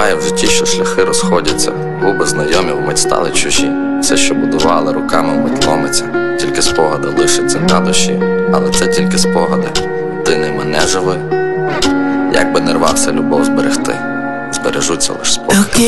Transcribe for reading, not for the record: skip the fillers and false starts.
Буває в житті, що шляхи розходяться, губи знайомі вмить стали чужі. Все, що будували руками, вмить ломиться. Тільки спогади лишаться на душі. Але це тільки спогади, ти ними не живи. Як би не рвався любов зберегти, збережуться лиш спогади.